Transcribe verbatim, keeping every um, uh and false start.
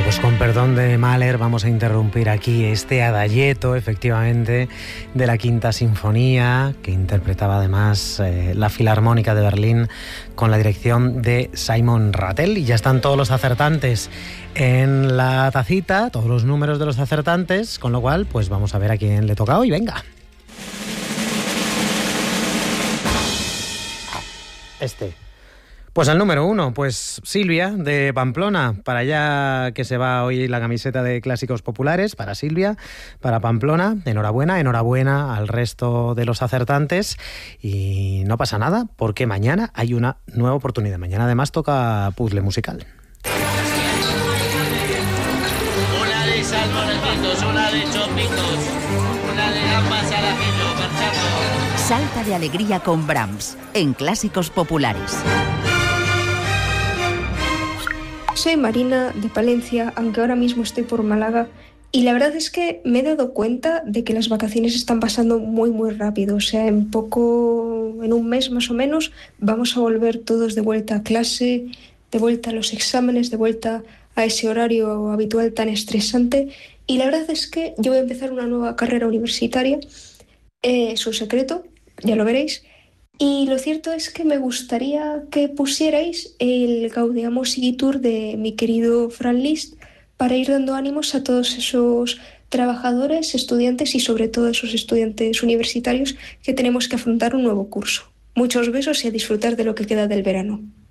Pues con perdón de Mahler vamos a interrumpir aquí este adagietto, efectivamente, de la Quinta Sinfonía, que interpretaba además eh, la Filarmónica de Berlín con la dirección de Simon Rattle. Y ya están todos los acertantes en la tacita, todos los números de los acertantes, con lo cual pues vamos a ver a quién le toca hoy. Venga. Este. Pues el número uno, pues Silvia, de Pamplona. Para allá que se va hoy la camiseta de Clásicos Populares, para Silvia, para Pamplona. Enhorabuena, enhorabuena al resto de los acertantes. Y no pasa nada, porque mañana hay una nueva oportunidad. Mañana además toca puzzle musical. Una de salmorejitos, una de chopitos, una de gambas al ajillo, marchando. Salta de alegría con Brahms, en Clásicos Populares. Soy Marina, de Palencia, aunque ahora mismo estoy por Málaga, y la verdad es que me he dado cuenta de que las vacaciones están pasando muy muy rápido. O sea, en poco, en un mes más o menos, vamos a volver todos de vuelta a clase, de vuelta a los exámenes, de vuelta a ese horario habitual tan estresante. Y la verdad es que yo voy a empezar una nueva carrera universitaria, eh, es un secreto, ya lo veréis. Y lo cierto es que me gustaría que pusierais el Gaudeamus Igitur de mi querido Franz Liszt para ir dando ánimos a todos esos trabajadores, estudiantes y sobre todo esos estudiantes universitarios que tenemos que afrontar un nuevo curso. Muchos besos y a disfrutar de lo que queda del verano.